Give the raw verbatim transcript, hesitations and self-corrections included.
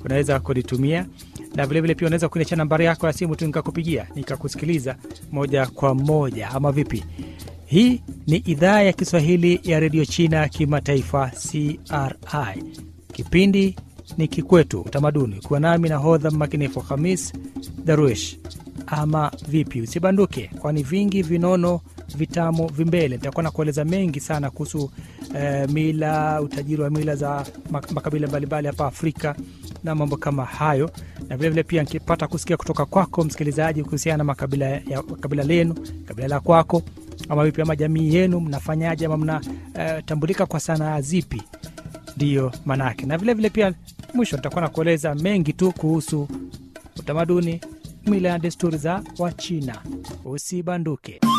unaweza kunitumia, na vile vile pia unaweza kuniacha nambari yako ya simu tu nikakupigia nikakusikiliza moja kwa moja, ama vipi? Hii ni idhaa ya Kiswahili ya Radio China Kimataifa, C R I. Kipindi ni Kikwetu Utamaduni, kuwa nami na hodha makinifu Khamis Darwish, ama vipi? Usibanduke, kwani vingi vinono vitamu vimbele. Nitakuwa na kueleza mengi sana kuhusu eh, mila, utajiri wa mila za makabila mbalimbali hapa Afrika na mambo kama hayo, na vile vile pia nikipata kusikia kutoka kwako msikilizaji kuhusiana na makabila ya kabila lenu, kabila la kwako, ama vipi, ama jamii yenu mnafanyaje, ama mnatambulika uh, kwa sanaa zipi, ndio manake. Na vile vile pia mwisho nitakuwa na kueleza mengi tu kuhusu utamaduni, mila na desturi za Wachina. Usibanduke.